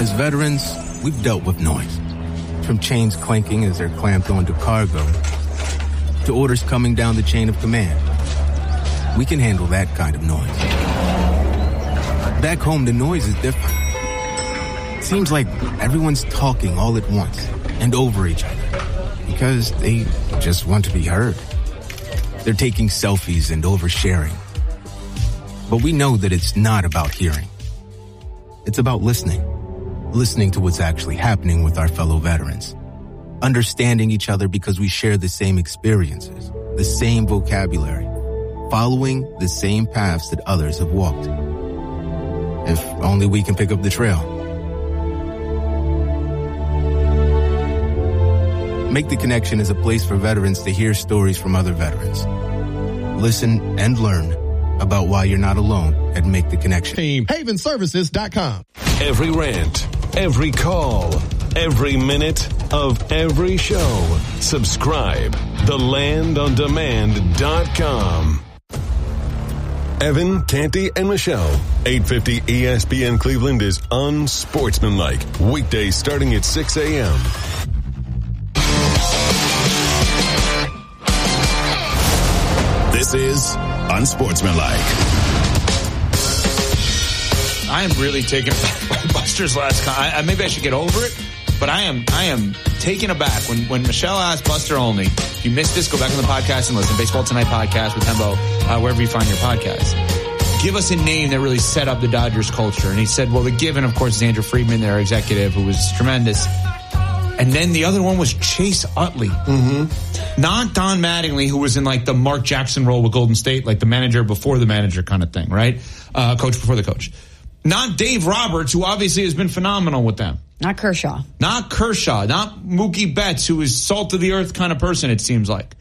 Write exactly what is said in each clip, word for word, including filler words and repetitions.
As veterans, we've dealt with noise. From chains clanking as they're clamped onto cargo, to orders coming down the chain of command. We can handle that kind of noise. Back home, the noise is different. It seems like everyone's talking all at once and over each other because they just want to be heard. They're taking selfies and oversharing. But we know that it's not about hearing. It's about listening. Listening to what's actually happening with our fellow veterans. Understanding each other because we share the same experiences, the same vocabulary, following the same paths that others have walked. If only we can pick up the trail. Make the Connection is a place for veterans to hear stories from other veterans. Listen and learn about why you're not alone at Make the Connection. Team Haven Services dot com. Every rant, every call, every minute of every show. Subscribe. the land on demand dot com. Evan, Canty, and Michelle. eight fifty E S P N Cleveland is unsportsmanlike. Weekdays starting at six a.m. This is Unsportsmanlike. I am really taken aback by Buster's last comment. I, maybe I should get over it, but I am I am taken aback. When when Michelle asked Buster Olney, if you missed this, go back on the podcast and listen. Baseball Tonight podcast with Hembo, uh, wherever you find your podcast. Give us a name that really set up the Dodgers culture. And he said, well, the given, of course, is Andrew Friedman, their executive, who was tremendous. And then the other one was Chase Utley. Mm-hmm. Not Don Mattingly, who was in like the Mark Jackson role with Golden State, like the manager before the manager kind of thing, right? Uh, coach before the coach. Not Dave Roberts, who obviously has been phenomenal with them. Not Kershaw. Not Kershaw. Not Mookie Betts, who is salt of the earth kind of person, it seems like.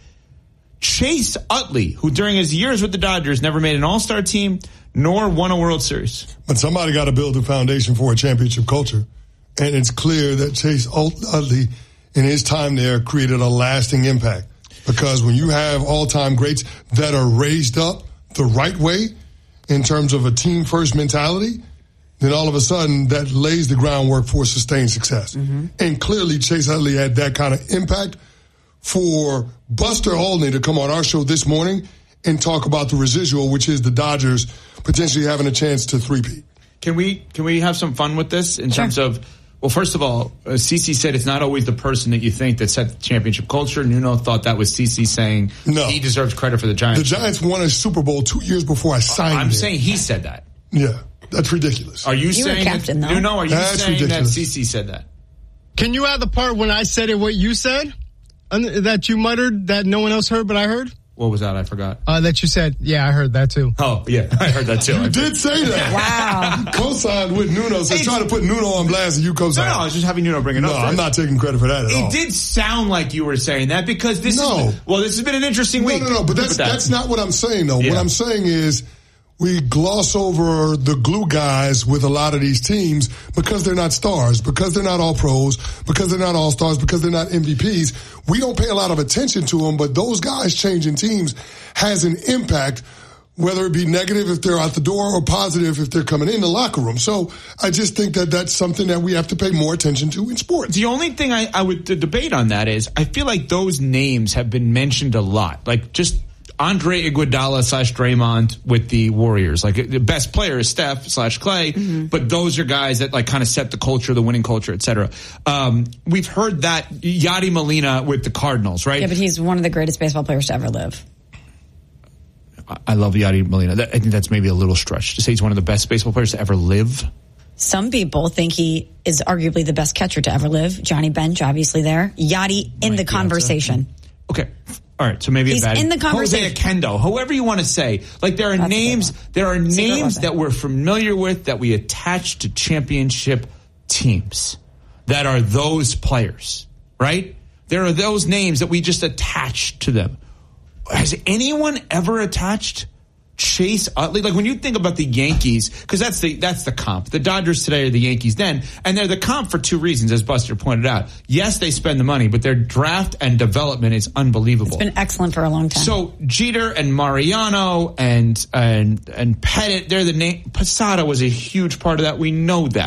Chase Utley, who during his years with the Dodgers never made an all-star team nor won a World Series. But somebody got to build a foundation for a championship culture. And it's clear that Chase Utley, in his time there, created a lasting impact. Because when you have all-time greats that are raised up the right way in terms of a team-first mentality, then all of a sudden that lays the groundwork for sustained success. Mm-hmm. And clearly Chase Utley had that kind of impact. For Buster Olney to come on our show this morning and talk about the residual, which is the Dodgers potentially having a chance to three-peat. Can we can we have some fun with this in sure. terms of, well, first of all, uh, CeCe said it's not always the person that you think that set the championship culture. Nuno thought that was CeCe saying no. he deserves credit for the Giants. The Giants won a Super Bowl two years before I signed I'm it. saying he said that. Yeah, that's ridiculous. Are you, you saying were captain, that, though. Nuno, are you that's saying ridiculous. that CeCe said that? Can you add the part when I said it, what you said? That you muttered that no one else heard, but I heard? What was that? I forgot. Uh, that you said, yeah, I heard that too. Oh, yeah, I heard that too. You did say that. Wow. You co-signed with Nuno, so hey, try to put Nuno on blast and you co-signed. No, no, I was just having Nuno bring it no, up. No, I'm not taking credit for that at it all. It did sound like you were saying that because this no. is, well, this has been an interesting week. No, no, no, but that's, that. that's not what I'm saying, though. Yeah. What I'm saying is we gloss over the glue guys with a lot of these teams because they're not stars, because they're not all pros, because they're not all stars, because they're not M V Ps. We don't pay a lot of attention to them, but those guys changing teams has an impact, whether it be negative if they're out the door or positive if they're coming in the locker room. So I just think that that's something that we have to pay more attention to in sports. The only thing I, I would debate on that is I feel like those names have been mentioned a lot. Like just Andre Iguodala slash Draymond with the Warriors. Like the best player is Steph slash Clay, mm-hmm. but those are guys that like kind of set the culture, the winning culture, et cetera. Um, we've heard that Yadi Molina with the Cardinals, right? Yeah, but he's one of the greatest baseball players to ever live. I love Yadi Molina. That, I think that's maybe a little stretch to say he's one of the best baseball players to ever live. Some people think he is arguably the best catcher to ever live. Johnny Bench, obviously there. Yadi in the conversation. Okay. All right, so maybe he's a bad, in the conversation. Jose Kendo, however you want to say. Like there are That's names, there are Secret names that we're familiar with that we attach to championship teams that are those players, right? There are those names that we just attach to them. Has anyone ever attached Chase Utley? Like when you think about the Yankees, because that's the that's the comp. The Dodgers today are the Yankees then, and they're the comp for two reasons, as Buster pointed out. Yes, they spend the money, but their draft and development is unbelievable. It's been excellent for a long time. So Jeter and Mariano and and and Pettit, they're the name. Posada was a huge part of that. We know that.